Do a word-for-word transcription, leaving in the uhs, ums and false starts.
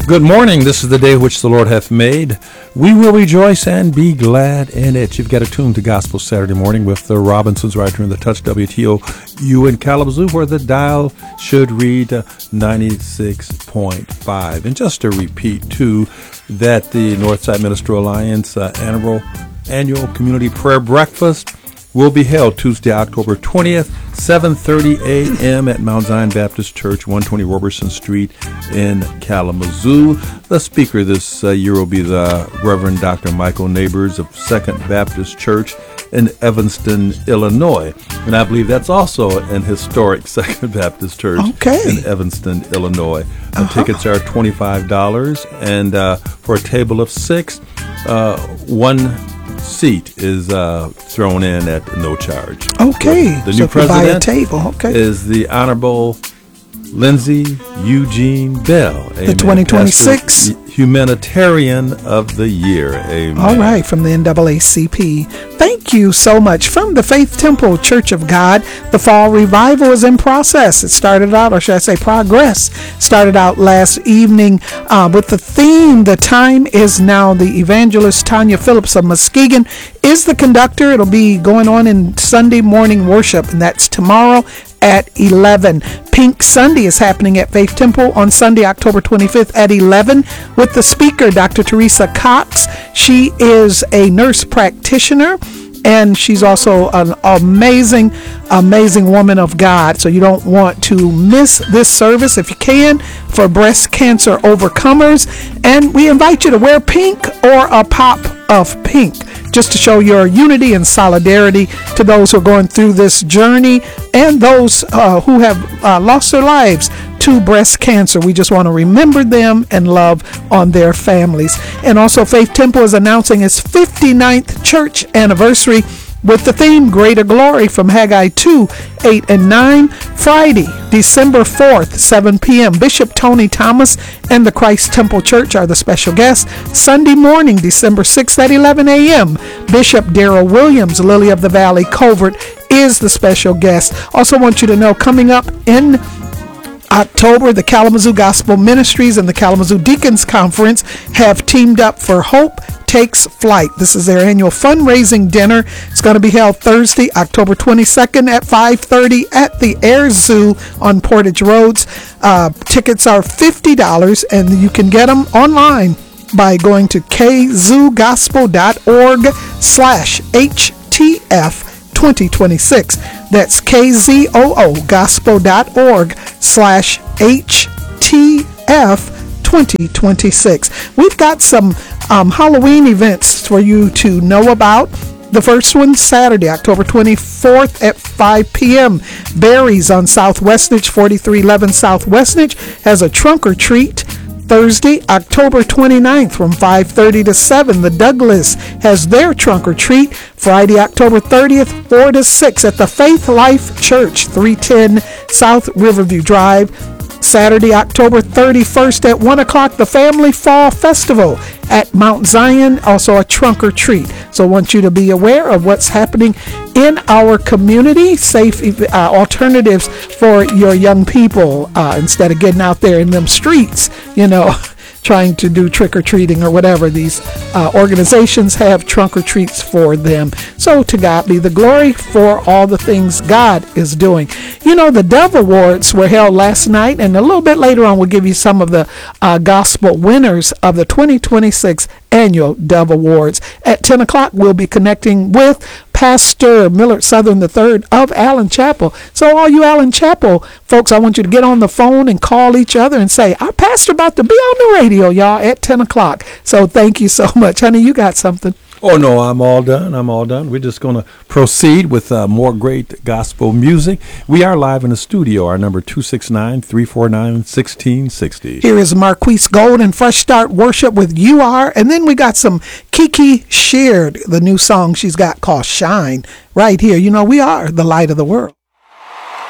Good morning. This is the day which the Lord hath made. We will rejoice and be glad in it. You've got to tune to Gospel Saturday morning with the Robinsons right here in the Touch W T O U in Kalamazoo, where the dial should read uh, ninety-six point five. And just to repeat, too, that the Northside Ministerial Alliance uh, annual, annual community prayer breakfast will be held Tuesday, October twentieth, seven thirty a.m. at Mount Zion Baptist Church, one twenty Roberson Street in Kalamazoo. The speaker this uh, year will be the Reverend Doctor Michael Neighbors of Second Baptist Church in Evanston, Illinois. And I believe that's also an historic Second Baptist Church okay. in Evanston, Illinois. Uh, uh-huh. Tickets are twenty-five dollars, and uh, for a table of six, uh, one seat is uh, thrown in at no charge. Okay. So the so new if you buy a president table, okay. is the Honorable Lindsay Eugene Bell. The twenty twenty-six Pastor Humanitarian of the Year. Amen. All right, from the N double A C P. Thank you so much. From the Faith Temple Church of God, the fall revival is in process. It started out, or should I say progress, started out last evening uh, with the theme, The Time Is Now. The evangelist Tanya Phillips of Muskegon is the conductor. It'll be going on in Sunday morning worship, and that's tomorrow at eleven. Pink Sunday is happening at Faith Temple on Sunday, October twenty-fifth at eleven with the speaker, Doctor Teresa Cox. She is a nurse practitioner, and she's also an amazing, amazing woman of God. So you don't want to miss this service if you can, for breast cancer overcomers. And we invite you to wear pink or a pop of pink, just to show your unity and solidarity to those who are going through this journey and those uh, who have uh, lost their lives to breast cancer. We just want to remember them and love on their families. And also, Faith Temple is announcing its fifty-ninth church anniversary with the theme Greater Glory from Haggai two, eight and nine. Friday, December fourth, seven p.m. Bishop Tony Thomas and the Christ Temple Church are the special guests. Sunday morning, December sixth at eleven a.m. Bishop Darrell Williams, Lily of the Valley Covert, is the special guest. Also want you to know, coming up in October, the Kalamazoo Gospel Ministries and the Kalamazoo Deacons Conference have teamed up for Hope Takes Flight. This is their annual fundraising dinner. It's going to be held Thursday, October twenty-second at five thirty at the Air Zoo on Portage Roads. Uh, tickets are fifty dollars, and you can get them online by going to kzoogospel.org slash HTF 2026. That's kzoo gospel.org slash HTF twenty twenty-six. We've got some um, Halloween events for you to know about. The first one, Saturday, October twenty-fourth at five p.m. Barry's on South Westnedge, forty-three eleven South Westnedge, has a trunk or treat. Thursday, October twenty-ninth from five thirty to seven, the Douglas has their trunk or treat. Friday, October thirtieth, four to six at the Faith Life Church, three ten South Riverview Drive. Saturday, October thirty-first at one o'clock, the Family Fall Festival at Mount Zion, also a trunk or treat. So I want you to be aware of what's happening in our community, safe uh, alternatives for your young people uh, instead of getting out there in them streets, you know, trying to do trick-or-treating or whatever. These uh, organizations have trunk-or-treats for them. So to God be the glory for all the things God is doing. You know, the Dove Awards were held last night, and a little bit later on we'll give you some of the uh, gospel winners of the twenty twenty-six Annual Dove Awards. At ten o'clock, we'll be connecting with Pastor Millard Southern the third of Allen Chapel. So all you Allen Chapel folks, I want you to get on the phone and call each other and say, our pastor about to be on the radio, y'all, at ten o'clock. So thank you so much. Honey, you got something? Oh, no, I'm all done. I'm all done. We're just going to proceed with uh, more great gospel music. We are live in the studio. Our number two six nine, three four nine, one six six zero. Here is Marquise Gold and Fresh Start Worship with You Are. And then we got some Kiki Sheard, the new song she's got called Shine, right here. You know, we are the light of the world.